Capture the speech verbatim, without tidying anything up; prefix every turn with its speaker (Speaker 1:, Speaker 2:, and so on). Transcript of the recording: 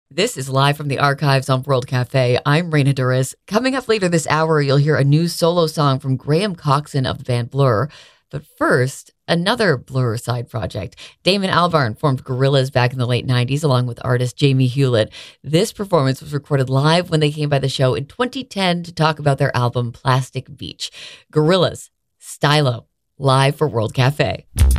Speaker 1: This is live from the archives on World Cafe. I'm Raina Duras. Coming up later this hour, you'll hear a new solo song from Graham Coxon of the band Blur. But first, another Blur side project. Damon Albarn formed Gorillaz back in the late nineties along with artist Jamie Hewlett. This performance was recorded live when they came by the show in twenty ten to talk about their album Plastic Beach. Gorillaz, Stylo, live for World Cafe.